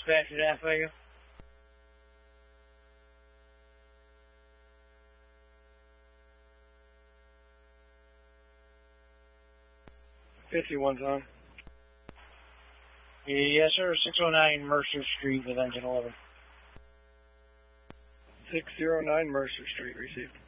dispatch at FAU. $51's on. Yes, sir. 609 Mercer Street with engine 11. 609 Mercer Street, received.